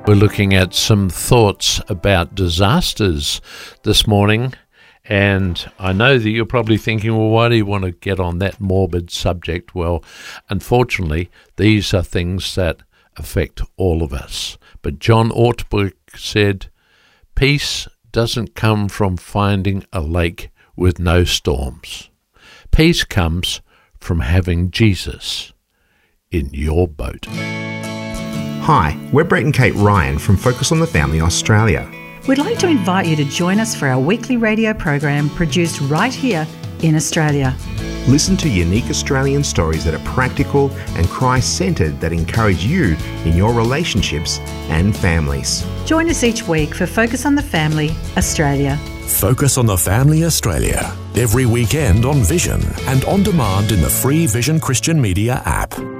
We're looking at some thoughts about disasters this morning, and I know that you're probably thinking, well, why do you want to get on that morbid subject? Well, unfortunately, these are things that affect all of us. But John Ortberg said, peace doesn't come from finding a lake with no storms. Peace comes from having Jesus in your boat. Hi, we're Brett and Kate Ryan from Focus on the Family Australia. We'd like to invite you to join us for our weekly radio program produced right here in Australia. Listen to unique Australian stories that are practical and Christ-centred that encourage you in your relationships and families. Join us each week for Focus on the Family Australia. Focus on the Family Australia, every weekend on Vision and on demand in the free Vision Christian Media app.